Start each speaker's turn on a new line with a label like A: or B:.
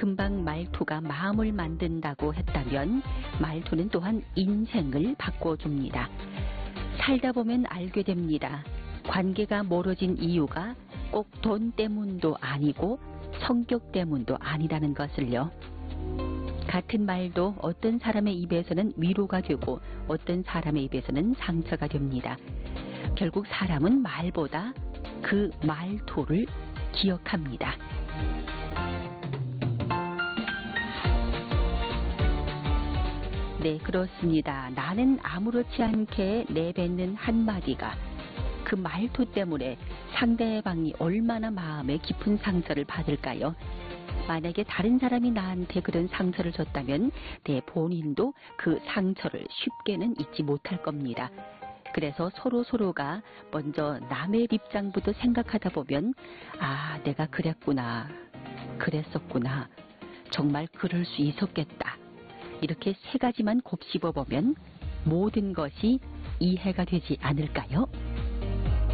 A: 금방 말투가 마음을 만든다고 했다면 말투는 또한 인생을 바꿔줍니다. 살다 보면 알게 됩니다. 관계가 멀어진 이유가 꼭 돈 때문도 아니고 성격 때문도 아니라는 것을요. 같은 말도 어떤 사람의 입에서는 위로가 되고 어떤 사람의 입에서는 상처가 됩니다. 결국 사람은 말보다 그 말투를 기억합니다. 네, 그렇습니다. 나는 아무렇지 않게 내뱉는 한마디가 그 말투 때문에 상대방이 얼마나 마음에 깊은 상처를 받을까요? 만약에 다른 사람이 나한테 그런 상처를 줬다면 내 본인도 그 상처를 쉽게는 잊지 못할 겁니다. 그래서 서로가 먼저 남의 입장부터 생각하다 보면 아, 내가 그랬구나, 그랬었구나, 정말 그럴 수 있었겠다. 이렇게 세 가지만 곱씹어 보면 모든 것이 이해가 되지 않을까요?